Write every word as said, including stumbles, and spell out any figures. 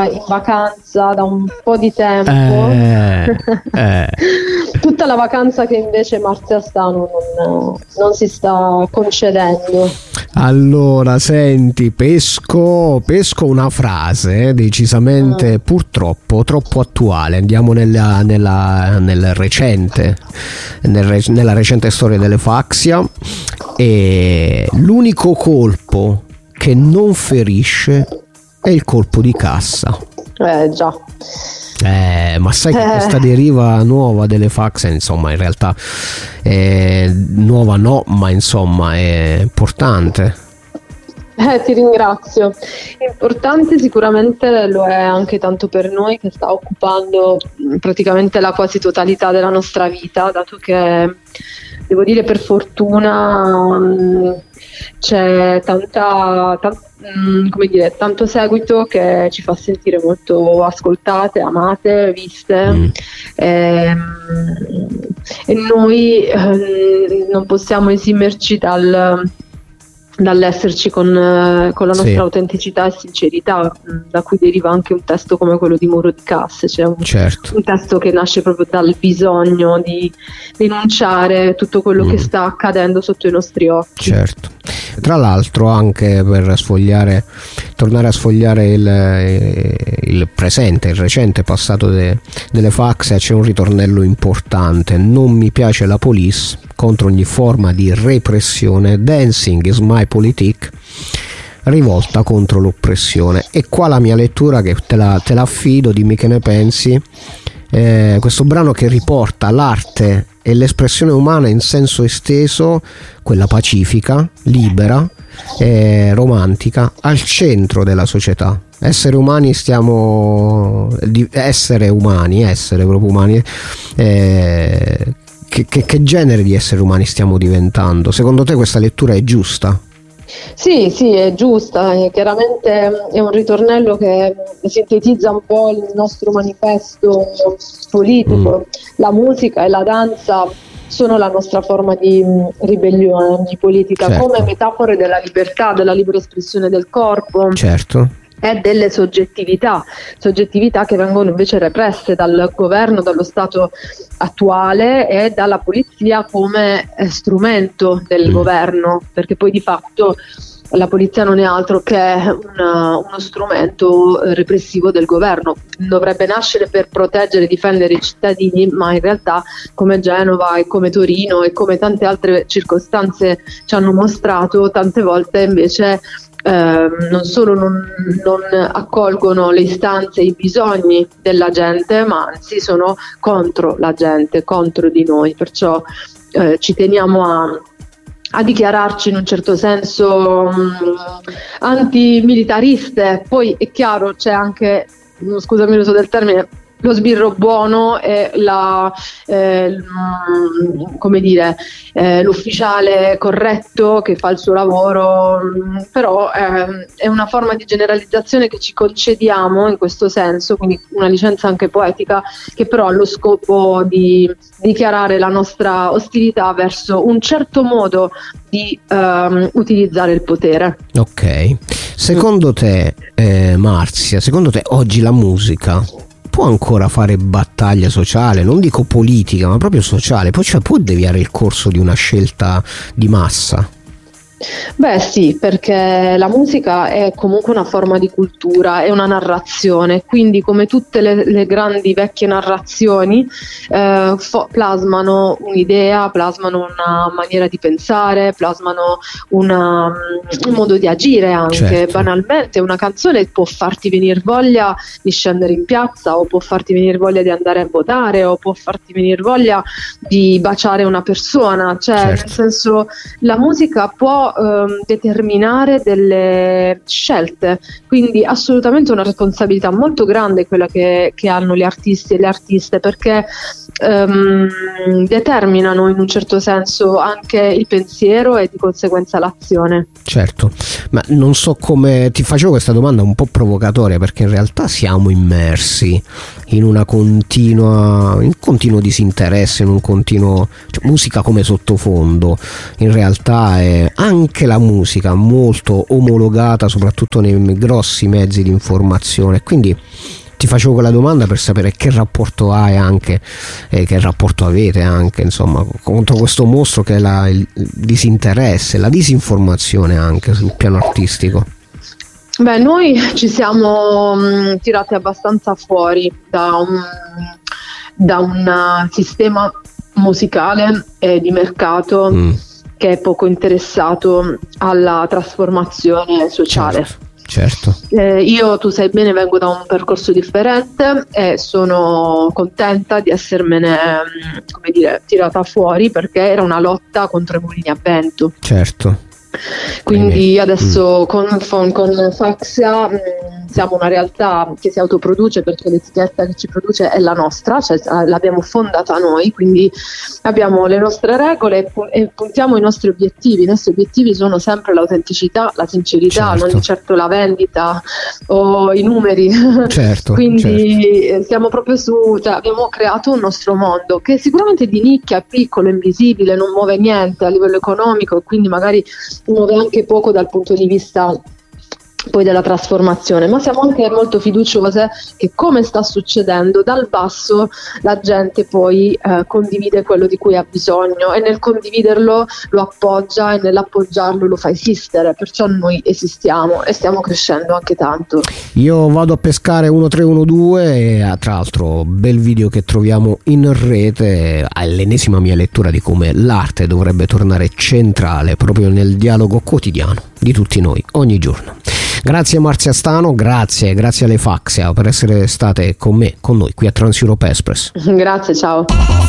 in vacanza da un po' di tempo, eh, eh. tutta la vacanza che invece Marzia Stano non, non si sta concedendo. Allora, senti, pesco, pesco una frase decisamente, mm. purtroppo, troppo attuale. Andiamo nella, nella, nel recente, nel, nella recente storia dell'Efaxia, e l'unico colpo che non ferisce è il colpo di cassa. Eh già. Eh, ma sai che questa deriva nuova dell'Efaxia, insomma, in realtà è nuova no, ma insomma è importante. Eh, ti ringrazio. Importante sicuramente lo è anche tanto per noi, che sta occupando praticamente la quasi totalità della nostra vita, dato che devo dire per fortuna mh, c'è tanta, tanta come dire, tanto seguito che ci fa sentire molto ascoltate, amate, viste, mm. e, e noi eh, non possiamo esimerci dal dall'esserci con, con la nostra sì. autenticità e sincerità, da cui deriva anche un testo come quello di Muro di Casse, cioè un, certo. un testo che nasce proprio dal bisogno di denunciare tutto quello mm. che sta accadendo sotto i nostri occhi. Certo. Tra l'altro, anche per sfogliare, tornare a sfogliare il, il presente, il recente passato de, dell'Efaxia, c'è un ritornello importante: non mi piace la police, contro ogni forma di repressione, dancing is my politique, rivolta contro l'oppressione. E qua la mia lettura, che te la, te la affido, dimmi che ne pensi. Eh, questo brano che riporta l'arte e l'espressione umana in senso esteso, quella pacifica, libera, eh, romantica, al centro della società. Essere umani stiamo di, essere umani, essere proprio umani, eh, che, che, che genere di esseri umani stiamo diventando? Secondo te questa lettura è giusta? Sì, sì, è giusta, e chiaramente è un ritornello che sintetizza un po' il nostro manifesto politico. Mm. La musica e la danza sono la nostra forma di ribellione, di politica, certo. come metafore della libertà, della libera espressione del corpo. Certo. E delle soggettività, soggettività che vengono invece represse dal governo, dallo Stato attuale e dalla polizia come strumento del mm. governo, perché poi di fatto la polizia non è altro che una, uno strumento repressivo del governo. Dovrebbe nascere per proteggere e difendere i cittadini, ma in realtà, come Genova e come Torino e come tante altre circostanze ci hanno mostrato, tante volte invece Eh, non solo non, non accolgono le istanze e i bisogni della gente, ma anzi sono contro la gente, contro di noi. Perciò eh, ci teniamo a, a dichiararci in un certo senso mh, antimilitariste. Poi è chiaro, c'è anche, scusami l'uso del termine, lo sbirro buono e la, eh, come dire, eh, l'ufficiale corretto che fa il suo lavoro, però eh, è una forma di generalizzazione che ci concediamo in questo senso, quindi una licenza anche poetica, che però ha lo scopo di dichiarare la nostra ostilità verso un certo modo di um, utilizzare il potere. Ok, secondo te eh, Marzia, secondo te oggi la musica può ancora fare battaglia sociale, non dico politica ma proprio sociale, poi cioè può deviare il corso di una scelta di massa? Beh sì, perché la musica è comunque una forma di cultura, è una narrazione, quindi come tutte le, le grandi vecchie narrazioni eh, fo- plasmano un'idea, plasmano una maniera di pensare, plasmano una, un modo di agire anche. Certo. Banalmente una canzone può farti venire voglia di scendere in piazza, o può farti venire voglia di andare a votare, o può farti venire voglia di baciare una persona, cioè certo. nel senso, la musica può determinare delle scelte, quindi assolutamente una responsabilità molto grande quella che, che hanno gli artisti e le artiste, perché ehm, determinano in un certo senso anche il pensiero e di conseguenza l'azione. Certo, ma non so come ti facevo questa domanda un po' provocatoria, perché in realtà siamo immersi in una continua, in un continuo disinteresse, in un continuo, cioè, musica come sottofondo. In realtà è anche la musica molto omologata, soprattutto nei grossi mezzi di informazione, quindi ti facevo quella domanda per sapere che rapporto hai anche, eh, che rapporto avete anche, insomma, contro questo mostro che è la, il disinteresse, la disinformazione anche sul piano artistico. Beh, noi ci siamo mh, tirati abbastanza fuori da un, da un sistema musicale e di mercato mm. che è poco interessato alla trasformazione sociale. Certo. Certo. Eh, io, tu sai bene, vengo da un percorso differente e sono contenta di essermene, come dire, tirata fuori, perché era una lotta contro i mulini a vento. Certo. Quindi adesso mm. con, con Faxia mh, siamo una realtà che si autoproduce, perché l'etichetta che ci produce è la nostra, cioè l'abbiamo fondata noi, quindi abbiamo le nostre regole e puntiamo i nostri obiettivi. I nostri obiettivi sono sempre l'autenticità, la sincerità, certo. non certo la vendita o i numeri. Certo, quindi certo. siamo proprio su, cioè abbiamo creato un nostro mondo che sicuramente è di nicchia, è piccolo, invisibile, non muove niente a livello economico, e quindi magari muove anche poco dal punto di vista poi della trasformazione, ma siamo anche molto fiduciose che, come sta succedendo, dal basso la gente poi eh, condivide quello di cui ha bisogno, e nel condividerlo lo appoggia, e nell'appoggiarlo lo fa esistere. Perciò noi esistiamo e stiamo crescendo anche tanto. Io vado a pescare uno tre uno due e tra l'altro bel video che troviamo in rete, all'ennesima mia lettura di come l'arte dovrebbe tornare centrale proprio nel dialogo quotidiano di tutti noi ogni giorno. Grazie Marzia Stano, grazie, grazie alle Faxia per essere state con me, con noi qui a Trans Europe Express. Grazie, ciao.